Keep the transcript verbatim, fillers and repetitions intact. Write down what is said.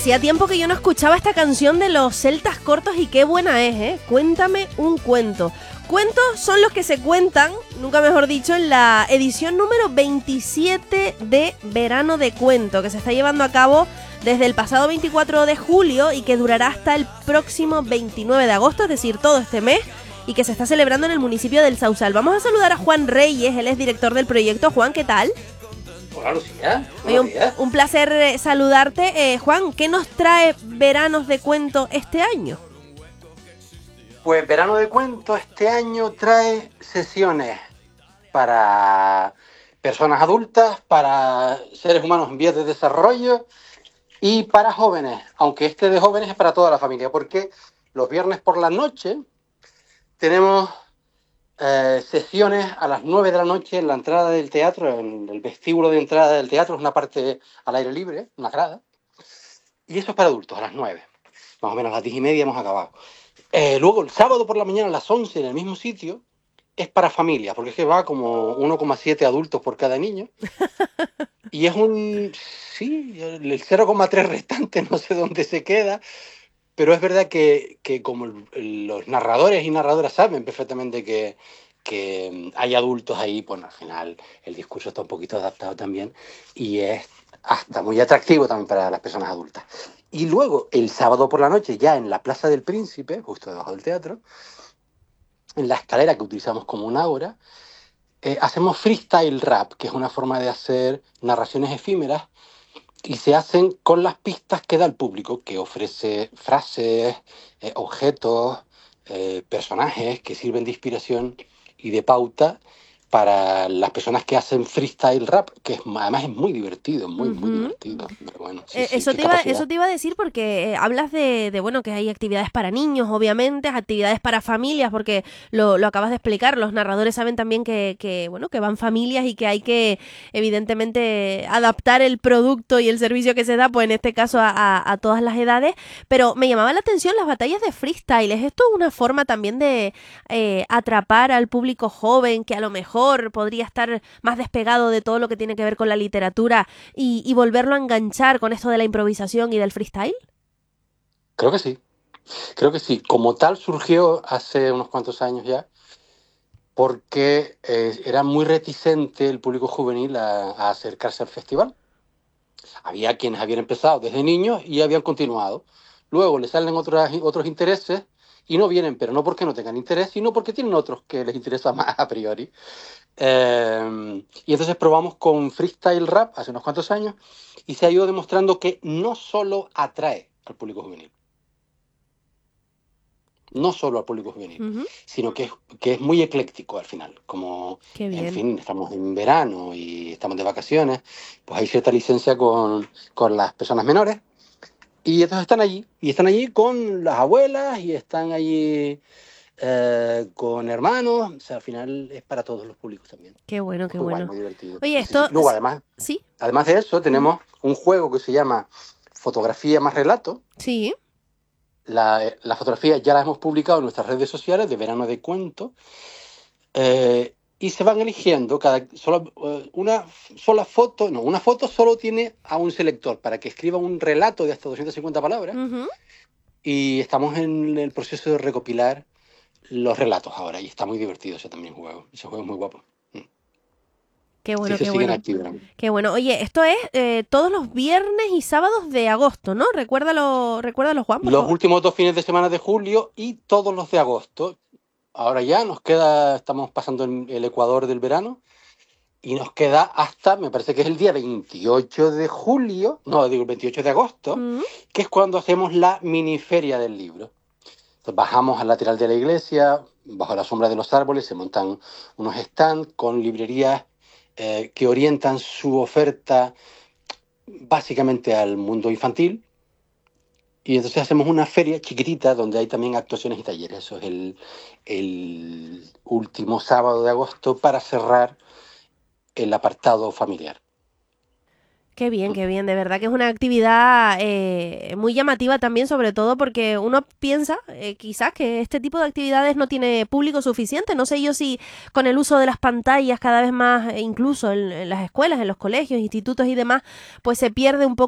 hacía tiempo que yo no escuchaba esta canción de los celtas cortos y qué buena es, ¿eh? Cuéntame un cuento. Cuentos son los que se cuentan, nunca mejor dicho, en la edición número veintisiete de Verano de Cuento, que se está llevando a cabo desde el pasado veinticuatro de julio y que durará hasta el próximo veintinueve de agosto, es decir, todo este mes, y que se está celebrando en el municipio del Sausal. Vamos a saludar a Juan Reyes, él es director del proyecto. Juan, ¿qué tal? Hola, Lucía. Oye, un, un placer eh, saludarte. Eh, Juan, ¿qué nos trae Veranos de Cuento este año? Pues Verano de Cuento este año trae sesiones para personas adultas, para seres humanos en vías de desarrollo y para jóvenes, aunque este de jóvenes es para toda la familia, porque los viernes por la noche tenemos eh, sesiones a las nueve de la noche en la entrada del teatro, en el vestíbulo de entrada del teatro, es una parte al aire libre, una grada, y eso es para adultos, a las nueve. Más o menos a las diez y media hemos acabado. Eh, luego, el sábado por la mañana a las once en el mismo sitio, es para familias, porque es que va como uno coma siete adultos por cada niño. Y es un... sí, el cero coma tres restante no sé dónde se queda, pero es verdad que, que como el, los narradores y narradoras saben perfectamente que, que hay adultos ahí, pues al final el discurso está un poquito adaptado también y es hasta muy atractivo también para las personas adultas. Y luego, el sábado por la noche, ya en la Plaza del Príncipe, justo debajo del teatro, en la escalera que utilizamos como una hora, eh, hacemos freestyle rap, que es una forma de hacer narraciones efímeras, y se hacen con las pistas que da el público, que ofrece frases, eh, objetos, eh, personajes que sirven de inspiración y de pauta para las personas que hacen freestyle rap, que es, además es muy divertido, muy, uh-huh. muy divertido. Pero bueno, sí, eh, sí, eso, te iba, eso te iba a decir porque eh, hablas de, de, bueno, que hay actividades para niños, obviamente, actividades para familias, porque lo, lo acabas de explicar, los narradores saben también que, que, bueno, que van familias y que hay que, evidentemente, adaptar el producto y el servicio que se da, pues en este caso, a, a, a todas las edades, pero me llamaba la atención las batallas de freestyle. ¿Es esto una forma también de eh, atrapar al público joven que a lo mejor podría estar más despegado de todo lo que tiene que ver con la literatura y, y volverlo a enganchar con esto de la improvisación y del freestyle? Creo que sí, creo que sí. Como tal surgió hace unos cuantos años ya, porque eh, era muy reticente el público juvenil a, a acercarse al festival. Había quienes habían empezado desde niños y habían continuado. Luego les salen otros, otros intereses y no vienen, pero no porque no tengan interés, sino porque tienen otros que les interesa más a priori. Eh, y entonces probamos con freestyle rap hace unos cuantos años y se ha ido demostrando que no solo atrae al público juvenil, no solo al público juvenil, uh-huh. sino que es, que es muy ecléctico al final. Como, en fin, estamos en verano y estamos de vacaciones, pues hay cierta licencia con, con las personas menores. Y entonces están allí, y están allí con las abuelas, y están allí eh, con hermanos, o sea, al final es para todos los públicos también. Qué bueno, qué muy bueno. Guay, muy divertido. Oye, sí, esto... sí. Luego, además, ¿sí? además de eso, tenemos un juego que se llama Fotografía más Relato. Sí. La, la fotografía ya la hemos publicado en nuestras redes sociales de Verano de Cuento. Eh, y se van eligiendo cada solo, una sola foto, no, una foto solo tiene a un selector para que escriba un relato de hasta doscientas cincuenta palabras. Uh-huh. Y estamos en el proceso de recopilar los relatos ahora y está muy divertido ese también juego. Ese juego es muy guapo. Qué bueno, sí, qué bueno. Qué bueno. Oye, esto es eh, todos los viernes y sábados de agosto, ¿no? Recuérdalo, recuérdalo, Juan, por Los favor. últimos dos fines de semana de julio y todos los de agosto. Ahora ya nos queda, estamos pasando el Ecuador del verano y nos queda hasta, me parece que es el día veintiocho de julio, no, digo el veintiocho de agosto, uh-huh. que es cuando hacemos la mini feria del libro. Entonces bajamos al lateral de la iglesia, bajo la sombra de los árboles, se montan unos stands con librerías eh, que orientan su oferta básicamente al mundo infantil. Y entonces hacemos una feria chiquitita donde hay también actuaciones y talleres. Eso es el, el último sábado de agosto para cerrar el apartado familiar. Qué bien, qué bien. De verdad que es una actividad eh, muy llamativa también, sobre todo porque uno piensa eh, quizás que este tipo de actividades no tiene público suficiente. No sé yo si con el uso de las pantallas cada vez más, incluso en, en las escuelas, en los colegios, institutos y demás, pues se pierde un poco